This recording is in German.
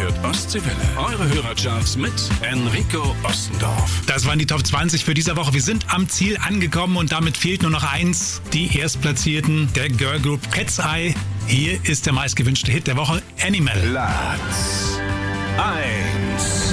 hört Ostseewelle. Eure Hörercharts mit Enrico Ostendorf. Das waren die Top 20 für diese Woche. Wir sind am Ziel angekommen und damit fehlt nur noch eins. Die Erstplatzierten der Girl Group Cat's Eye. Hier ist der meistgewünschte Hit der Woche, Animal. Platz 1.